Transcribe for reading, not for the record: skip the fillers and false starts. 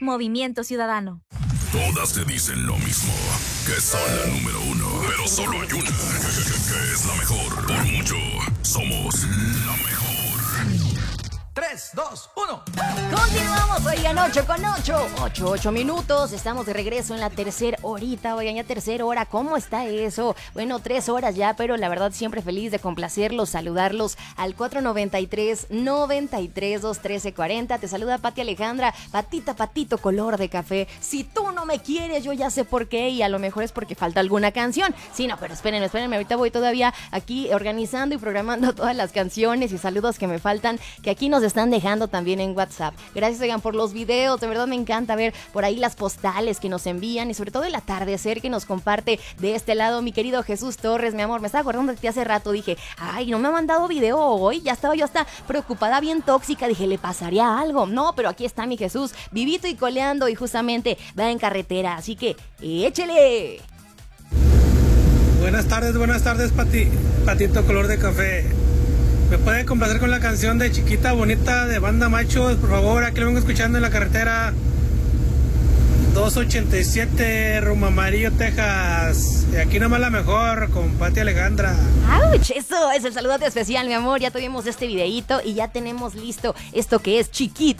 Movimiento Ciudadano. Todas te dicen lo mismo, que son la número uno. Pero solo hay una, que es la mejor. Por mucho, somos la mejor. 3, 2, 1. Continuamos, oigan, 8 minutos. Estamos de regreso en la tercera horita, oigan, ya tercera hora. ¿Cómo está eso? Bueno, 3 horas ya, pero la verdad siempre feliz de complacerlos, saludarlos al 493-93-213-40. Te saluda Pati Alejandra. Patito, color de café. Si tú no me quieres, yo ya sé por qué, y a lo mejor es porque falta alguna canción. Sí, no, pero espérenme, ahorita voy todavía aquí organizando y programando todas las canciones y saludos que me faltan, que aquí nos están dejando también en WhatsApp. Gracias, oigan, por los videos, de verdad me encanta ver por ahí las postales que nos envían y sobre todo el atardecer que nos comparte de este lado mi querido Jesús Torres, mi amor. Me estaba acordando de ti hace rato, dije, ay, no me ha mandado video hoy, ya estaba yo hasta preocupada, bien tóxica, dije, ¿le pasaría algo? No, pero aquí está mi Jesús, vivito y coleando, y justamente va en carretera, así que échele. Buenas tardes, Patito color de café. ¿Me puede complacer con la canción de Chiquita Bonita de Banda Machos, por favor? Aquí lo vengo escuchando en la carretera 287 rumbo a Amarillo, Texas. Y aquí nomás la mejor, con Pati Alejandra. ¡Auch! Eso es el saludote especial, mi amor. Ya tuvimos este videíto y ya tenemos listo esto que es Chiquita